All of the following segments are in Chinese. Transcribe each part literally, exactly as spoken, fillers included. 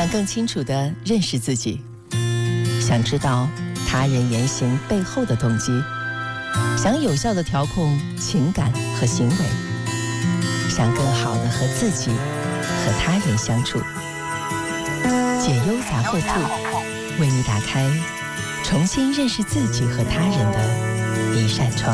想更清楚地认识自己，想知道他人言行背后的动机，想有效地调控情感和行为，想更好地和自己和他人相处。解忧杂货铺为你打开重新认识自己和他人的一扇窗。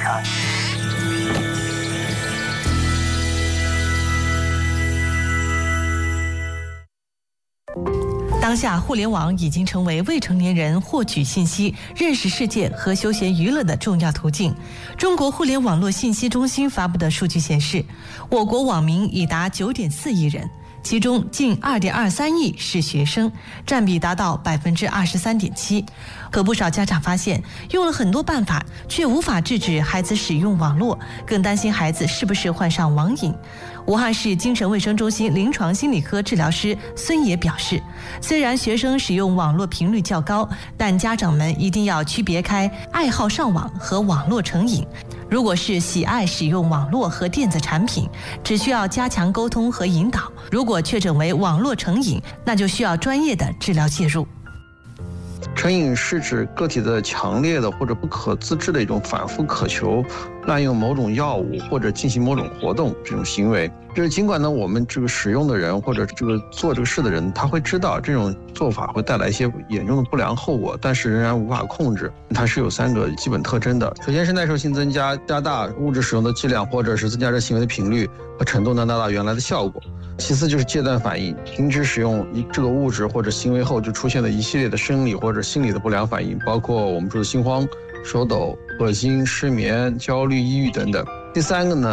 当下互联网已经成为未成年人获取信息、认识世界和休闲娱乐的重要途径。中国互联网络信息中心发布的数据显示，我国网民已达九点四亿人，其中近二点二三亿是学生，占比达到百分之二十三点七。可不少家长发现，用了很多办法，却无法制止孩子使用网络，更担心孩子是不是患上网瘾。武汉市精神卫生中心临床心理科治疗师孙野表示，虽然学生使用网络频率较高，但家长们一定要区别开爱好上网和网络成瘾。如果是喜爱使用网络和电子产品，只需要加强沟通和引导；如果确诊为网络成瘾，那就需要专业的治疗介入。 成瘾是指个体的强烈的或者不可自制的一种反复渴求、滥用某种药物或者进行某种活动这种行为。就是尽管呢，我们这个使用的人或者这个做这个事的人，他会知道这种做法会带来一些严重的不良后果，但是仍然无法控制。它是有三个基本特征的。首先是耐受性增加，加大物质使用的剂量，或者是增加这行为的频率和程度，能达到原来的效果。其次就是戒断反应，停止使用这个物质或者行为后，就出现了一系列的生理或者心理的不良反应，包括我们说的心慌、手抖、恶心、失眠、焦虑、抑郁等等。第三个呢，